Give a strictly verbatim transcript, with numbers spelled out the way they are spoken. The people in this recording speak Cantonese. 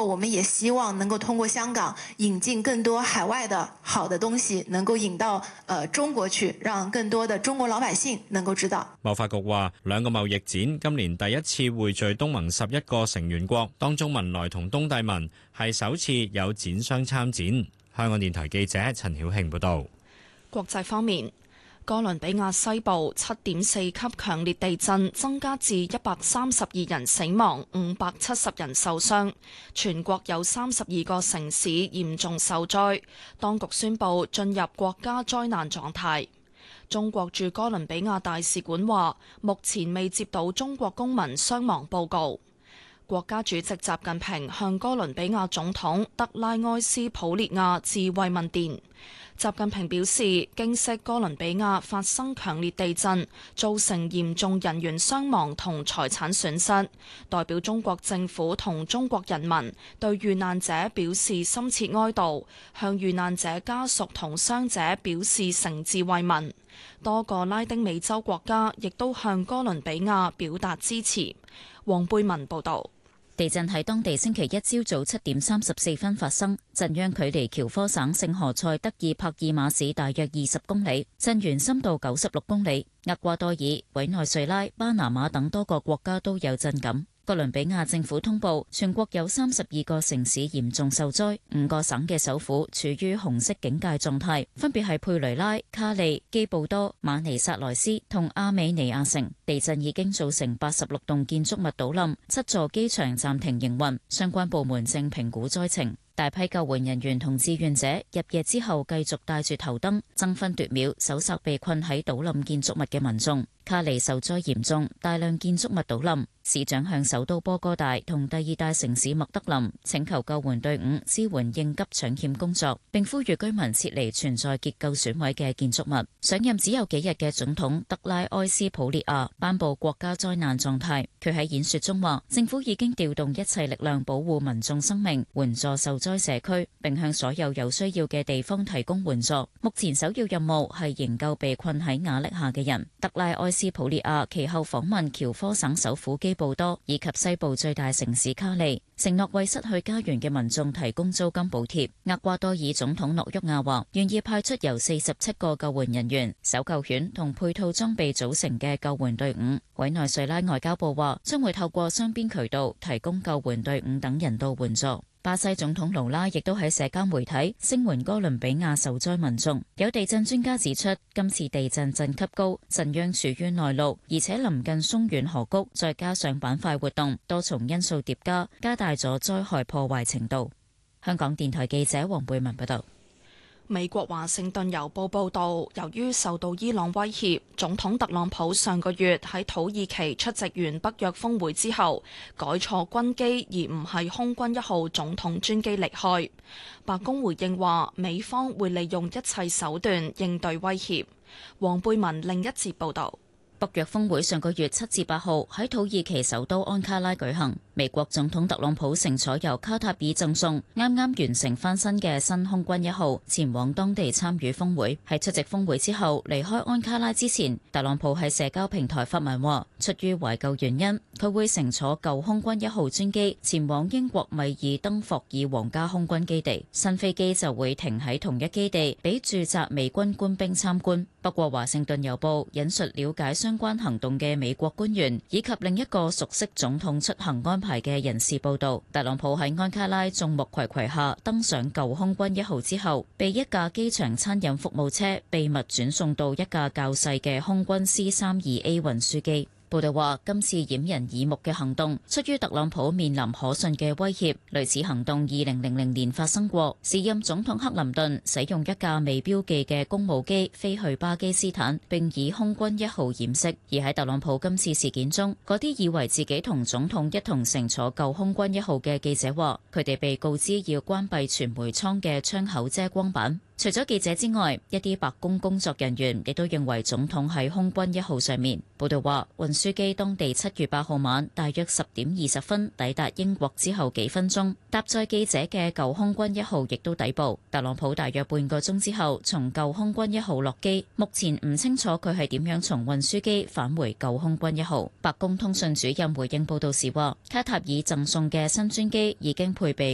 後我們也希望能夠通過香港引進更多海外的好的東西，能夠引到呃中國去，讓更多的中國老百姓能夠知道。 貿發局話，兩個貿易展今年第一次匯聚東盟十一個成員國，當中文萊同東帝汶係首次有展商參展。香港電台記者陳曉慶報道。 國際方面，哥倫比亞西部七點四級強烈地震增加至一百三十二人死亡，五百七十人受傷，全國有三十二個城市嚴重受災，當局宣布進入國家災難狀態。中國駐哥倫比亞大使館話，目前未接到中國公民傷亡報告。國家主席習近平向哥倫比亞總統德拉埃斯普列亞致慰問電。習近平表示，驚悉哥倫比亞發生強烈地震，造成嚴重人員傷亡同財產損失，代表中國政府同中國人民對遇難者表示深切哀悼，向遇難者家屬同傷者表示誠摯慰問。多個拉丁美洲國家亦都向哥倫比亞表達支持。黃貝文報導。 地震喺當地星期一朝早七點三十四分發生，震央距離喬科省聖何塞德爾帕爾馬市大約二十公里，震源深度九十六公里。厄瓜多爾、委內瑞拉、巴拿馬等多個國家都有震感。哥倫比亞政府通報，全國有三十二個城市嚴重受災，五個省嘅首府處於紅色警戒狀態，分別係佩雷拉、卡利、基布多、馬尼薩萊斯同阿美尼亞城。地震已經造成八十六棟建築物倒冧，七座機場暫停營運，相關部門正評估災情。大批救援人員同志願者入夜之後繼續帶住頭燈，爭分奪秒搜索被困喺倒冧建築物嘅民眾。卡利受災嚴重，大量建築物倒冧。市長向首都波哥大同第二大城市麥德林請求救援隊伍支援應急搶險工作，並呼籲居民撤離存在結構損毀嘅建築物。上任只有幾日嘅總統德拉埃斯普列亞頒布國家災難狀態。佢喺演說中話，政府已經調動一切力量保護民眾生命，援助受災社區，並向所有有需要嘅地方提供援助。目前首要任務係營救被困喺瓦礫下嘅人。德拉埃斯普列亞其後訪問喬科省首府基布多以及西部最大城市卡利，承諾為失去家園嘅民眾提供租金補貼。厄瓜多爾總統諾沃亞話，願意派出由四十七個救援人員、搜救犬同配套裝備組成嘅救援隊伍。委內瑞拉外交部話，將會透過雙邊渠道提供救援隊伍等人道援助。巴西總統盧拉亦都喺社交媒體聲援哥倫比亞受災民眾。有地震專家指出，今次地震震級高，震央處於內陸，而且臨近松軟河谷，再加上板塊活動，多重因素疊加，加大咗災害破壞程度。香港電台記者黃貝文報道。 美國華盛頓郵報報導，由於受到伊朗威脅，總統特朗普上個月喺土耳其出席完北約峰會之後，改坐軍機而唔係空軍一號總統專機離開。白宮回應話，美方會利用一切手段應對威脅。黃貝文另一節報導。 北約峰會上個月七至八號喺土耳其首都安卡拉舉行，美國總統特朗普乘坐由卡塔爾贈送、啱啱完成翻新嘅新空軍一號前往當地參與峰會。喺出席峰會之後離開安卡拉之前，特朗普喺社交平台發文話，出於懷舊原因，佢會乘坐舊空軍一號專機前往英國米爾登霍爾皇家空軍基地，新飛機就會停喺同一基地俾駐紮美軍官兵參觀。不過華盛頓郵報引述了解相關行動嘅美國官員以及另一個熟悉總統出行安排嘅人士報道，特朗普喺安卡拉眾目睽睽下登上舊空軍一號之後，被一架機場餐飲服務車秘密轉送到一架較細嘅空軍 C 三二 A 運輸機。報道話，今次掩人耳目嘅行動出於特朗普面臨可信嘅威脅。類似行動二零零零年發生過，時任總統克林頓使用一架未標記嘅公務機飛去巴基斯坦，並以空軍一號掩飾。而喺特朗普今次事件中，嗰啲以為自己同總統一同乘坐舊空軍一號嘅記者話，佢哋被告知要關閉傳媒艙嘅窗口遮光板。除咗記者之外，一啲白宮工作人員亦都認為總統喺空軍一號上面。報道話，運輸機當地七月八號晚大約十點二十分抵達英國之後幾分鐘，搭載記者嘅舊空軍一號亦都抵埗。特朗普大約半個鐘之後從舊空軍一號落機，目前唔清楚佢係點樣從運輸機返回舊空軍一號。白宮通訊主任回應報道時話，卡塔爾贈送嘅新專機已經配備